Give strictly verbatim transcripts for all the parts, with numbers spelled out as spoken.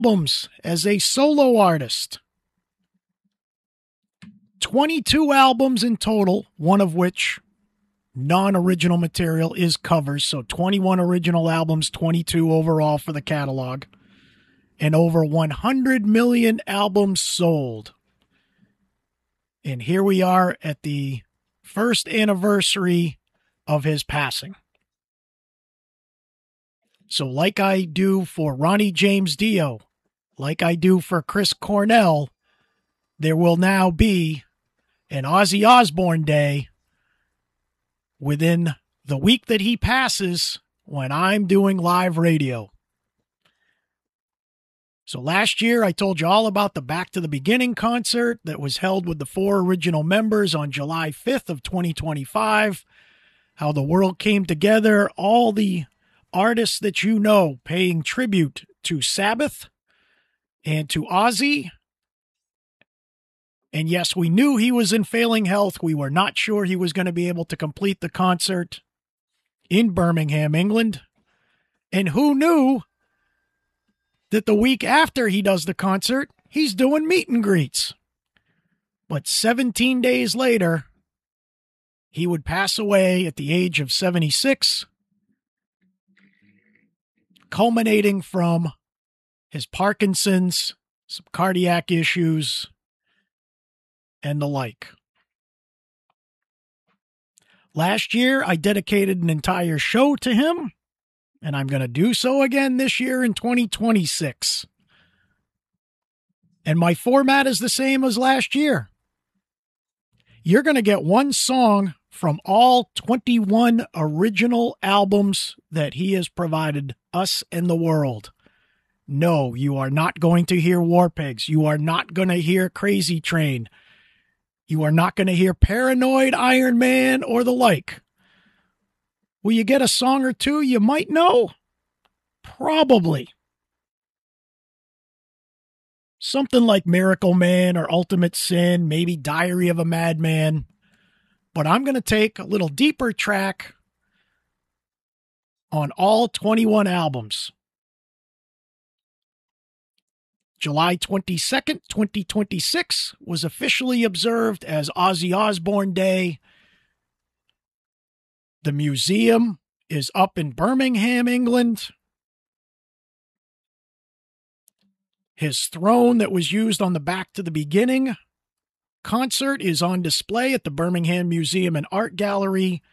albums as a solo artist. twenty-two albums in total, one of which non-original material is covers. So twenty-one original albums, twenty-two overall for the catalog. And over one hundred million albums sold. And here we are at the first anniversary of his passing. So like I do for Ronnie James Dio, like I do for Chris Cornell, there will now be an Ozzy Osbourne Day within the week that he passes when I'm doing live radio. So last year, I told you all about the Back to the Beginning concert that was held with the four original members on July fifth of twenty twenty-five, how the world came together, all the artists that you know paying tribute to Sabbath and to Ozzy. And yes, we knew he was in failing health. We were not sure he was going to be able to complete the concert in Birmingham, England. And who knew that the week after he does the concert, he's doing meet and greets. But seventeen days later, he would pass away at the age of seventy-six, culminating from his Parkinson's, some cardiac issues, and the like. Last year, I dedicated an entire show to him, and I'm going to do so again this year in twenty twenty-six. And my format is the same as last year. You're going to get one song from all twenty-one original albums that he has provided us and the world. No, you are not going to hear War Pigs. You are not going to hear Crazy Train. You are not going to hear Paranoid, Iron Man, or the like. Will you get a song or two you might know? Probably. Something like Miracle Man or Ultimate Sin, maybe Diary of a Madman. But I'm going to take a little deeper track on all twenty-one albums. July twenty-second, twenty twenty-six was officially observed as Ozzy Osbourne Day. The museum is up in Birmingham, England. His throne that was used on the Back to the Beginning concert is on display at the Birmingham Museum and Art Gallery.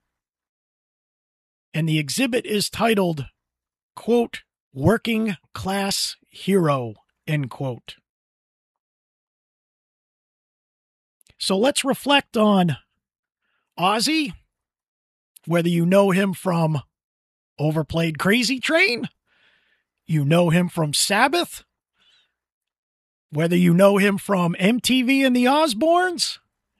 And the exhibit is titled, quote, Working Class Hero, end quote. So let's reflect on Ozzy, whether you know him from Overplayed Crazy Train, you know him from Sabbath, whether you know him from M T V and the Osbournes,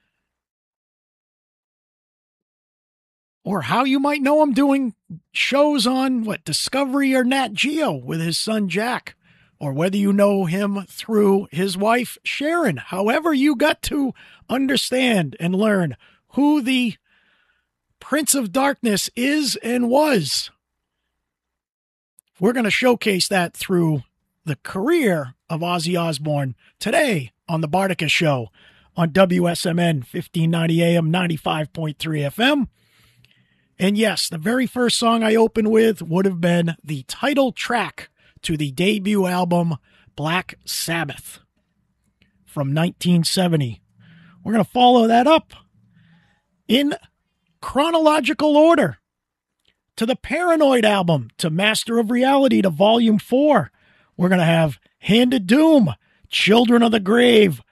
or how you might know him doing shows on, what, Discovery or Nat Geo with his son Jack, or whether you know him through his wife Sharon. However you got to understand and learn who the Prince of Darkness is and was. We're going to showcase that through the career of Ozzy Osbourne today on The Bardicus Show on W S M N fifteen ninety A M, ninety-five point three F M. And yes, the very first song I opened with would have been the title track to the debut album Black Sabbath from nineteen seventy. We're going to follow that up in chronological order to the Paranoid album, to Master of Reality, to Volume four. We're going to have Hand of Doom, Children of the Grave,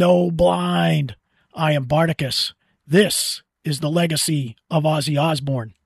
Snowblind. I am Bardicus. This is the legacy of Ozzy Osbourne.